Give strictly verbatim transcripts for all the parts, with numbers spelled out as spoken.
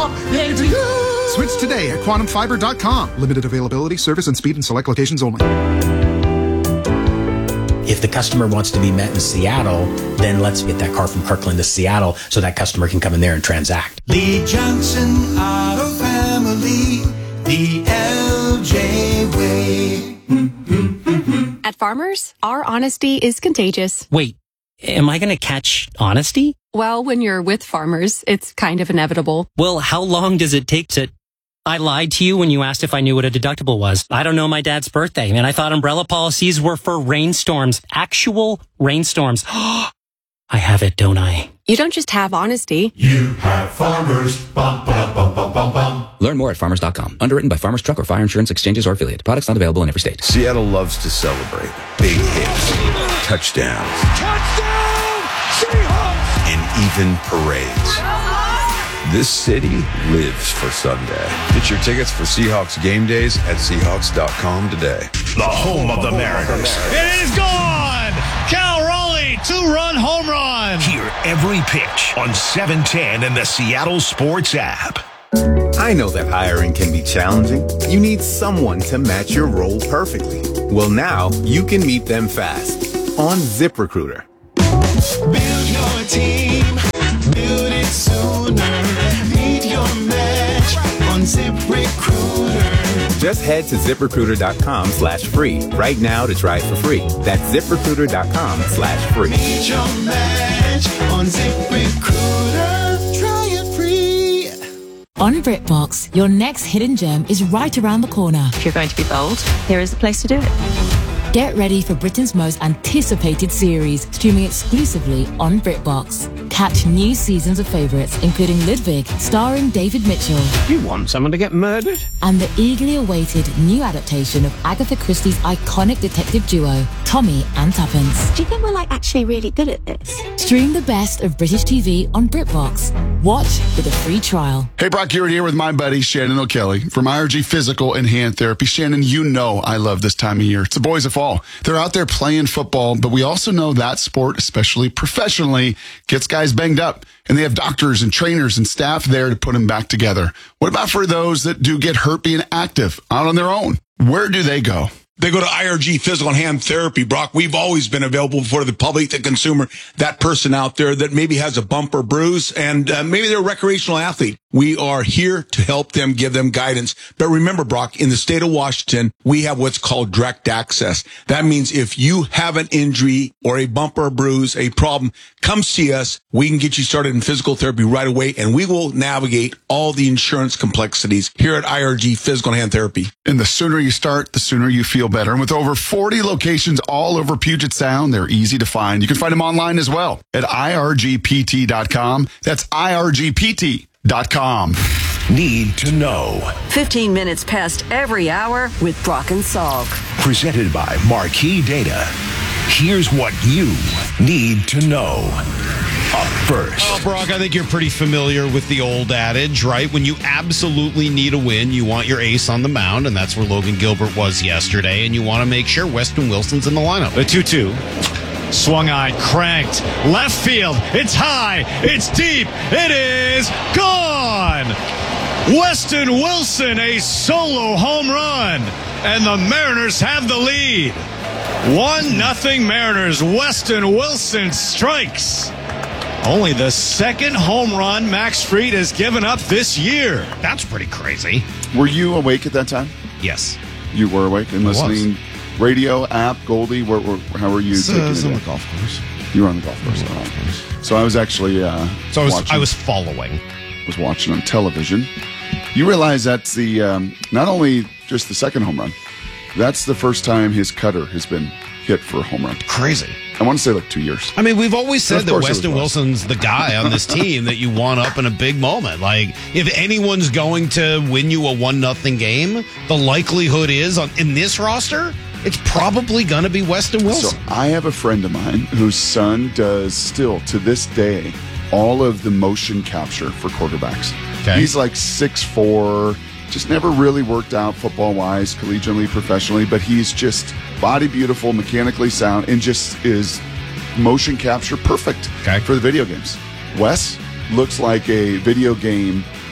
talking to you. Switch today at quantum fiber dot com. Limited availability, service and speed in select locations only. If the customer wants to be met in Seattle, then let's get that car from Kirkland to Seattle so that customer can come in there and transact. Lee Johnson Auto Family, the L J way. At Farmers, our honesty is contagious. Wait, am I going to catch honesty? Well, when you're with Farmers, it's kind of inevitable. Well, how long does it take to... I lied to you when you asked if I knew what a deductible was. I don't know my dad's birthday, and I thought umbrella policies were for rainstorms. Actual rainstorms. I have it, don't I? You don't just have honesty. You have Farmers. Bum, bum, bum, bum, bum, bum. Learn more at farmers dot com. Underwritten by Farmers Truck or Fire Insurance Exchanges or affiliate. Products not available in every state. Seattle loves to celebrate. Big hits, touchdowns, Touchdown! Seahawks! and even parades. This city lives for Sunday. Get your tickets for Seahawks game days at Seahawks dot com today. The home of the Mariners. It is gone! Cal Raleigh, two-run home run. Hear every pitch on seven ten and the Seattle Sports app. I know that hiring can be challenging. You need someone to match your role perfectly. Well, now you can meet them fast on ZipRecruiter. Build your team. Build it sooner. Meet your match on ZipRecruiter. Just head to ZipRecruiter dot com slash free right now to try it for free. That's ZipRecruiter dot com slash free. Meet your match on ZipRecruiter. Try it free. On BritBox, your next hidden gem is right around the corner. If you're going to be bold, here is the place to do it. Get ready for Britain's most anticipated series, streaming exclusively on BritBox. Catch new seasons of favourites, including Ludwig, starring David Mitchell. You want someone to get murdered? And the eagerly awaited new adaptation of Agatha Christie's iconic detective duo, Tommy and Tuppence. Do you think we're like actually really good at this? Stream the best of British T V on BritBox. Watch with a free trial. Hey, Brock Garrett here with my buddy Shannon O'Kelly from I R G Physical and Hand Therapy. Shannon, you know I love this time of year. It's the boys of fall. They're out there playing football, but we also know that sport, especially professionally, gets guys banged up. And they have doctors and trainers and staff there to put them back together. What about for those that do get hurt being active out on their own? Where do they go? They go to I R G Physical and Hand Therapy, Brock. We've always been available for the public, the consumer, that person out there that maybe has a bump or bruise, and uh, maybe they're a recreational athlete. We are here to help them, give them guidance. But remember, Brock, in the state of Washington, we have what's called direct access. That means if you have an injury or a bump or a bruise, a problem, come see us. We can get you started in physical therapy right away, and we will navigate all the insurance complexities here at I R G Physical and Hand Therapy. And the sooner you start, the sooner you feel better. And with over forty locations all over Puget Sound, they're easy to find. You can find them online as well at I R G P T dot com. That's I R G P T dot com. Need to know. fifteen minutes past every hour with Brock and Salk. Presented by Marquee Data. Here's what you need to know. Up first. Well, Brock, I think you're pretty familiar with the old adage, right? When you absolutely need a win, you want your ace on the mound, and that's where Logan Gilbert was yesterday, and you want to make sure Weston Wilson's in the lineup. The two two. Swung on, cranked, left field. It's high, it's deep, it is gone! Weston Wilson, a solo home run, and the Mariners have the lead. One nothing Mariners. Weston Wilson strikes. Only the second home run Max Fried has given up this year. That's pretty crazy. Were you awake at that time? Yes. You were awake and listening? Radio, app, Goldie, where, where, how were you So, taking I was it on in? the golf course. You were on the golf course. On the golf course. So I was actually uh, So I was, watching, I was following. was watching on television. You realize that's the um, not only just the second home run, that's the first time his cutter has been hit for a home run. Crazy. I want to say like two years. I mean, we've always said Of that course it Weston was Wilson's the guy on this team that you want up in a big moment. Like, if anyone's going to win you a one nothing game, the likelihood is on in this roster, it's probably going to be Weston Wilson. So I have a friend of mine whose son does still to this day all of the motion capture for quarterbacks. Okay. He's like six foot four, just never really worked out football-wise, collegiately, professionally, but he's just body beautiful, mechanically sound, and just is motion capture perfect okay. for the video games. Wes looks like a video game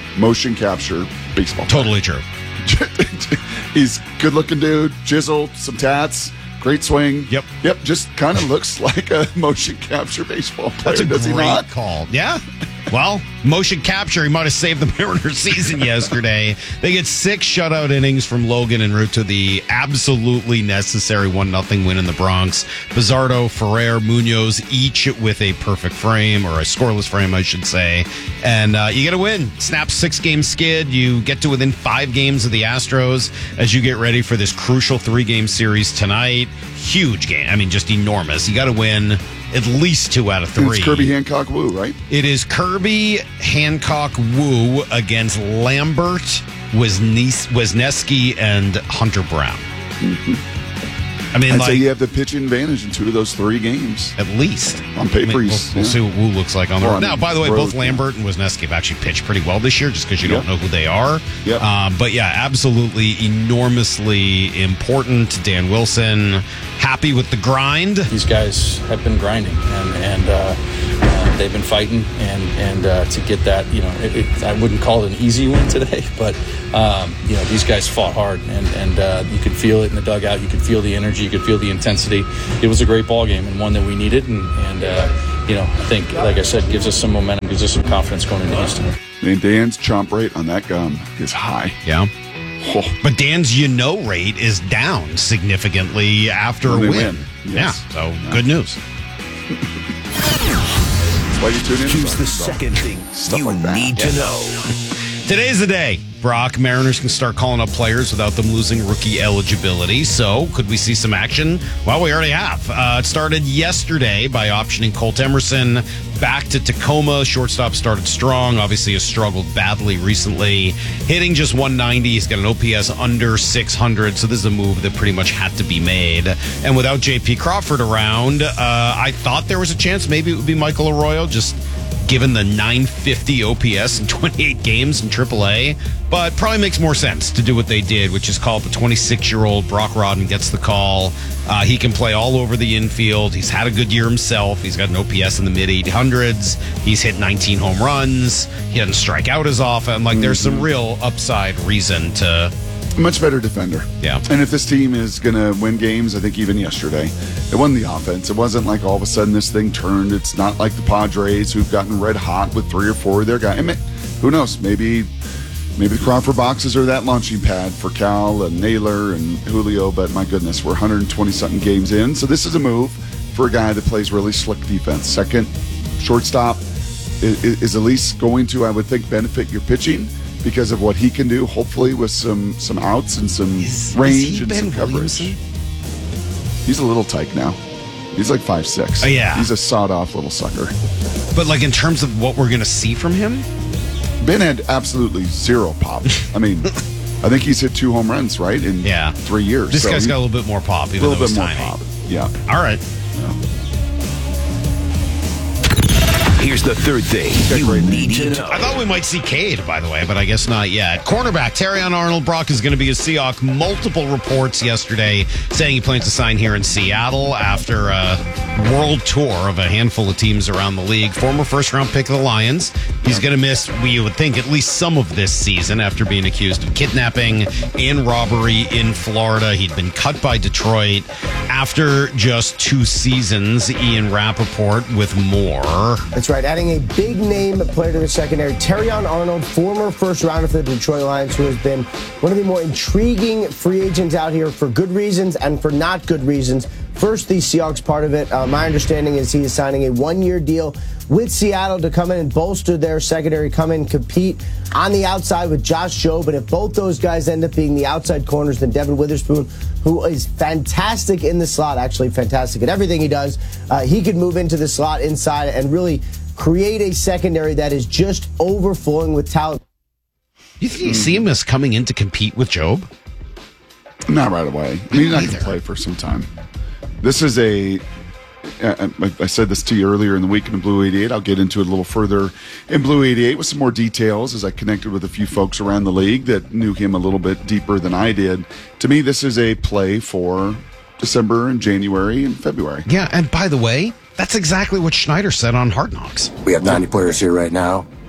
motion capture baseball. Totally true. He's good looking dude, chiseled, some tats, great swing. Yep. Yep. Just kind of looks like a motion capture baseball player. That's a does he great not? call. Yeah. Well, motion capture, he might have saved the Mariners season yesterday. They get six shutout innings from Logan en route to the absolutely necessary one nothing win in the Bronx. Bizardo, Ferrer, Munoz, each with a perfect frame, or a scoreless frame, I should say. And uh, you get a win. Snap six-game skid. You get to within five games of the Astros as you get ready for this crucial three-game series tonight. Huge game. I mean, just enormous. You got to win at least two out of three. It's Kirby Hancock Woo, right? It is Kirby Hancock Woo against Lambert, Wisniewski, and Hunter Brown. Mm-hmm. I mean, I'd like, say you have the pitching advantage in two of those three games. At least. On paper, I mean, he's, we'll, we'll yeah. see what Woo looks like on the Well, road. I Now, mean, by the way, road, both yeah. Lambert and Wisniewski have actually pitched pretty well this year just because you Yep. don't know who they are. Yep. Um, but yeah, absolutely enormously important. Dan Wilson, happy with the grind. These guys have been grinding, and, and uh, uh, they've been fighting, and and uh, to get that, you know, it, it, I wouldn't call it an easy win today, but um, you know, these guys fought hard, and and uh, you could feel it in the dugout. You could feel the energy. You could feel the intensity. It was a great ball game, and one that we needed, and and uh, you know, I think, like I said, gives us some momentum, gives us some confidence going into Houston. And Dan's chomp rate on that gum is high. Yeah. Oh. But Dan's you know rate is down significantly after When a they win. win. Yes. Yeah, so good news. That's why you tune in. Here's the second thing Stuff you like that. need to know. Today's the day. Brock, Mariners can start calling up players without them losing rookie eligibility. So, could we see some action? Well, we already have. Uh, it started yesterday by optioning Colt Emerson back to Tacoma. Shortstop started strong. Obviously, has struggled badly recently. Hitting just one ninety. He's got an O P S under six hundred. So, this is a move that pretty much had to be made. And without J P Crawford around, uh, I thought there was a chance maybe it would be Michael Arroyo, just given the nine fifty O P S in twenty-eight games in triple A. But probably makes more sense to do what they did, which is call up the twenty-six-year-old Brock Rodden gets the call. Uh, he can play all over the infield. He's had a good year himself. He's got an O P S in the mid eight hundreds. He's hit nineteen home runs. He doesn't strike out as often. Like, there's some real upside reason to... Much better defender. Yeah. And if this team is going to win games, I think even yesterday, it wasn't the offense. It wasn't like all of a sudden this thing turned. It's not like the Padres who've gotten red hot with three or four of their guys. I mean, who knows? Maybe maybe the Crawford boxes are that launching pad for Cal and Naylor and Julio, but my goodness, we're one hundred twenty-something games in. So this is a move for a guy that plays really slick defense. Second, shortstop is, is at least going to, I would think, benefit your pitching because of what he can do, hopefully with some some outs and some Is- range is he and Ben some coverage. Williamson? He's a little tyke now. He's like five six. Oh, yeah. He's a sawed-off little sucker. But, like, in terms of what we're going to see from him? Ben had absolutely zero pop. I mean, I think he's hit two home runs, right, in Yeah. three years. This So guy's he- got a little bit more pop, a even little though bit it's more tiny. pop. Yeah. All right. Here's the third thing you need to know. I thought we might see Cade, by the way, but I guess not yet. Cornerback Terrion Arnold Brock is going to be a Seahawk. Multiple reports yesterday saying he plans to sign here in Seattle after a world tour of a handful of teams around the league. Former first-round pick of the Lions. He's going to miss, we would think, at least some of this season after being accused of kidnapping and robbery in Florida. He'd been cut by Detroit after just two seasons. Ian Rappaport with more. That's right, adding a big name player to the secondary, Terrion Arnold, former first rounder for the Detroit Lions, who has been one of the more intriguing free agents out here for good reasons and for not good reasons. First, the Seahawks part of it. Uh, my understanding is he is signing a one-year deal with Seattle to come in and bolster their secondary, come in and compete on the outside with Josh Jobe. And if both those guys end up being the outside corners, then Devin Witherspoon, who is fantastic in the slot, actually fantastic at everything he does, uh, he could move into the slot inside and really create a secondary that is just overflowing with talent. You think you see him as coming in to compete with Job? Not right away. I mean, he's not going to play for some time. This is a. I, I said this to you earlier in the week in the Blue eighty-eight. I'll get into it a little further in Blue eighty-eight with some more details as I connected with a few folks around the league that knew him a little bit deeper than I did. To me, this is a play for December and January and February. Yeah, and by the way, that's exactly what Schneider said on Hard Knocks. We have ninety players here right now.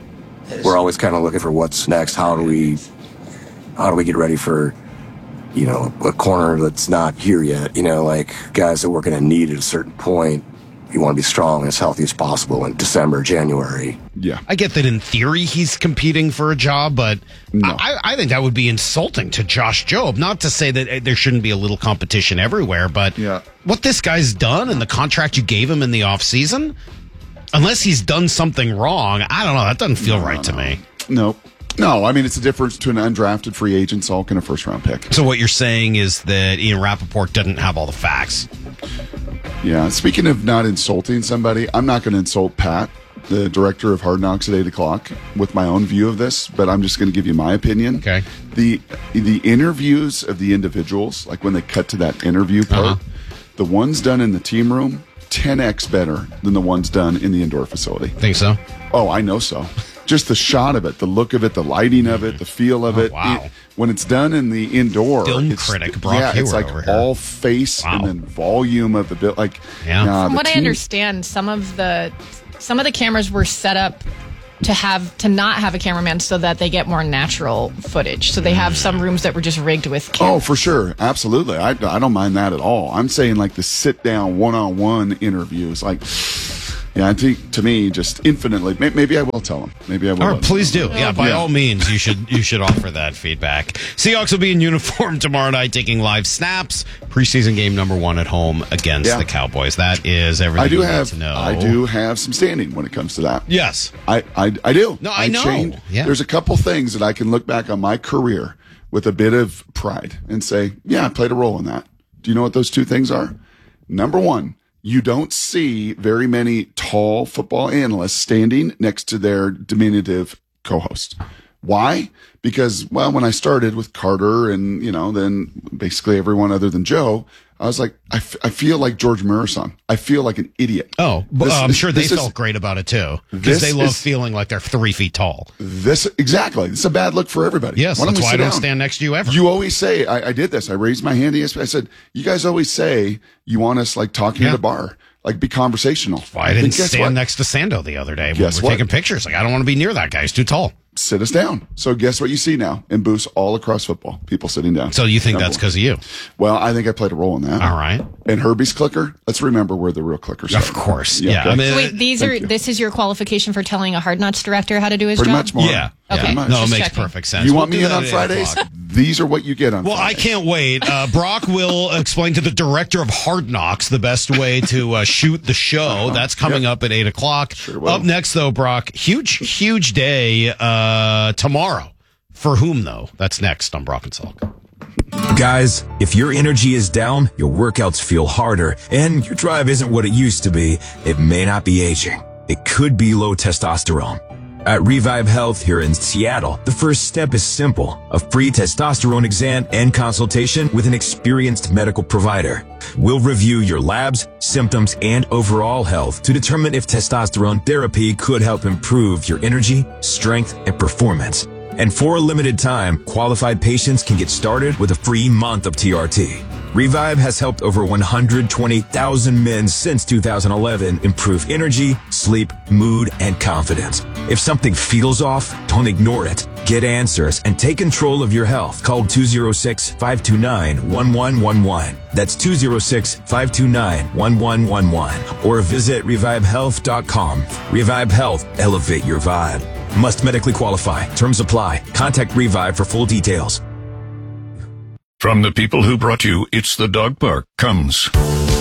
we're always kind of looking for what's next. How do we, how do we get ready for, you know, a corner that's not here yet? You know, like guys that we're going to need at a certain point. You want to be strong and as healthy as possible in December, January. Yeah. I get that in theory he's competing for a job, but no. I, I think that would be insulting to Josh Jobe. Not to say that there shouldn't be a little competition everywhere, but yeah. what this guy's done and the contract you gave him in the offseason, unless he's done something wrong, I don't know. That doesn't feel no, right no, to no. me. No. No, I mean, it's a difference to an undrafted free agent Salk and a first-round pick. So what you're saying is that Ian Rappaport doesn't have all the facts. Yeah, speaking of not insulting somebody, I'm not going to insult Pat, the director of Hard Knocks at eight o'clock, with my own view of this, but I'm just going to give you my opinion. Okay. The the interviews of the individuals, like when they cut to that interview part, Uh-huh. the ones done in the team room, ten x better than the ones done in the indoor facility. Think so? Oh, I know so. Just the shot of it, the look of it, the lighting of it, the feel of Oh, it. wow. It- when it's done in the indoor, Film it's, critic Brock yeah, it's Hewer like over here. all face Wow. and then volume of the bill. Like, Yeah. nah, From the what I team- understand, some of the some of the cameras were set up to have to not have a cameraman so that they get more natural footage. So they have some rooms that were just rigged with cameras. Oh, for sure. Absolutely. I, I don't mind that at all. I'm saying like the sit down one on one interviews. Like, yeah, I think to me, just infinitely. may- Maybe I will tell them. Maybe I will. All let right, them please know. do. Yeah, by all means, you should you should offer that feedback. Seahawks will be in uniform tomorrow night, taking live snaps. Preseason game number one at home against Yeah. the Cowboys. That is everything I do you have. need to know. I do have some standing when it comes to that. Yes, I I, I do. No, I know. changed- Yeah. There's a couple things that I can look back on my career with a bit of pride and say, yeah, I played a role in that. Do you know what those two things are? Number one, you don't see very many tall football analysts standing next to their diminutive co-host. Why? Because, well, when I started with Carter and, you know, then basically everyone other than Joe, I was like, I, f- I feel like George Murison. I feel like an idiot. Oh, but, This uh, I'm is- sure they this is- felt great about it too, because this they love is- feeling like they're three feet tall. This exactly. It's a bad look for everybody. Yes, Why don't that's we why I sit don't down? stand next to you ever. You always say, I, I did this. I raised my hand. yesterday. I said, you guys always say you want us like talking Yeah. at a bar, like be conversational. Why I didn't Then guess stand what? next to Sando the other day when Guess we were what? taking pictures. Like, I don't want to be near that guy. He's too tall. Sit us down. So guess what you see now in booths all across football? People sitting down. So you think Number that's one. because of you? Well, I think I played a role in that. All right. And Herbie's clicker. Let's remember where the real clickers are. Of course. Yeah. okay. I mean, Wait, these Thank are you. this is your qualification for telling a Hard Knocks director how to do his Pretty job? much more. Yeah. Okay. Pretty much. No, it Just makes checking. perfect sense. You We'll want do me in that on at eight Fridays? o'clock. These are what you get on Well, I Fridays. can't wait. Uh, Brock will explain to the director of Hard Knocks the best way to uh, shoot the show. That's coming Yep. up at eight o'clock. Sure will. Up next, though, Brock, huge, huge day uh, tomorrow. For whom, though? That's next on Brock and Salk. Guys, if your energy is down, your workouts feel harder, and your drive isn't what it used to be, it may not be aging. It could be low testosterone. At Revive Health here in Seattle, the first step is simple. A free testosterone exam and consultation with an experienced medical provider. We'll review your labs, symptoms, and overall health to determine if testosterone therapy could help improve your energy, strength, and performance. And for a limited time, qualified patients can get started with a free month of T R T. Revive has helped over one hundred twenty thousand men since two thousand eleven improve energy, sleep, mood, and confidence. If something feels off, don't ignore it. Get answers and take control of your health. Call two oh six, five two nine, one one one one. That's two oh six, five two nine, one one one one. Or visit revive health dot com. Revive Health. Elevate your vibe. Must medically qualify. Terms apply. Contact Revive for full details. From the people who brought you It's the Dog Park comes